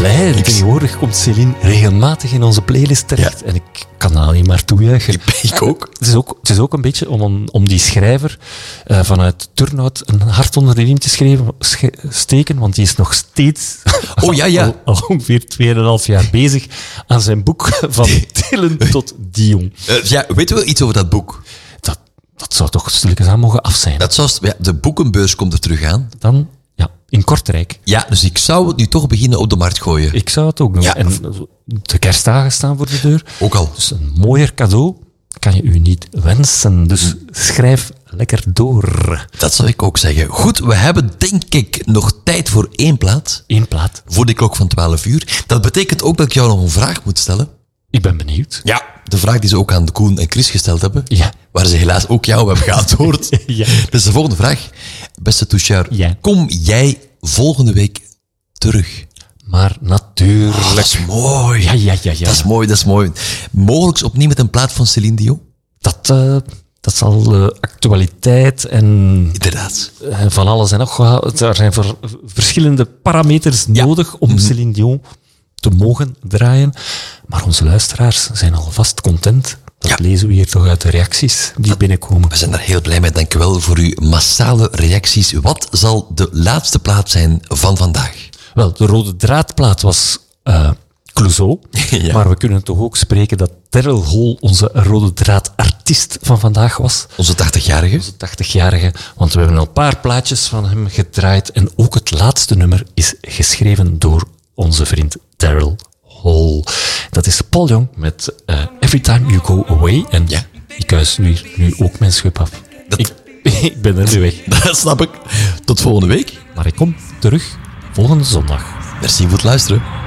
blij. Tegenwoordig komt Céline regelmatig in onze playlist terecht. Ja. En ik kan alleen maar toejuichen. Ik ook. Het is ook een beetje om die schrijver vanuit Turnhout een hart onder de riem te steken, want die is nog steeds al ongeveer 2,5 jaar bezig aan zijn boek van Dylan tot Dion. Weten we iets over dat boek? Dat zou toch stilletjes aan mogen af zijn. De boekenbeurs komt er terug aan. Dan, in Kortrijk. Ja, dus ik zou het nu toch beginnen op de markt gooien. Ik zou het ook doen. Ja. En de kerstdagen staan voor de deur. Ook al. Dus een mooier cadeau kan je u niet wensen. Dus schrijf lekker door. Dat zou ik ook zeggen. Goed, we hebben denk ik nog tijd voor 1 plaat. 1 plaat. Voor de klok van 12 uur. Dat betekent ook dat ik jou nog een vraag moet stellen. Ik ben benieuwd. Ja, de vraag die ze ook aan Koen en Chris gesteld hebben. Ja. Waar ze helaas ook jou hebben geantwoord. Ja. Dus de volgende vraag. Beste Touchard, kom jij volgende week terug? Maar natuurlijk. Dat is mooi. Ja. Dat is mooi. Mogelijks opnieuw met een plaat van Céline Dion? Dat zal actualiteit en... Inderdaad. Van alles en nog wat. Er zijn verschillende parameters nodig om Céline Dion te mogen draaien. Maar onze luisteraars zijn alvast content. Dat lezen we hier toch uit de reacties die binnenkomen. We zijn daar heel blij mee. Dank u wel voor uw massale reacties. Wat zal de laatste plaat zijn van vandaag? Wel, de rode draadplaat was Clouseau. Ja. Maar we kunnen toch ook spreken dat Daryl Hall onze rode draadartiest van vandaag was. Onze 80-jarige. Onze 80-jarige. Want we hebben al een paar plaatjes van hem gedraaid. En ook het laatste nummer is geschreven door onze vriend Daryl Hall. Dat is Paul Young met Every Time You Go Away. En ik huis nu ook mijn schub af. Ik ben er nu weg. Dat snap ik. Tot volgende week. Maar ik kom terug volgende zondag. Merci voor het luisteren.